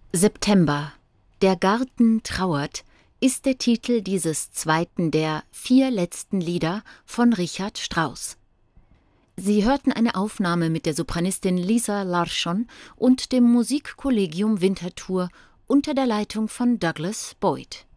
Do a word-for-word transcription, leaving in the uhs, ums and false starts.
September. Der Garten trauert ist der Titel dieses zweiten der vier letzten Lieder von Richard Strauss. Sie hörten eine Aufnahme mit der Sopranistin Lisa Larsson und dem Musikkollegium Winterthur unter der Leitung von Douglas Boyd.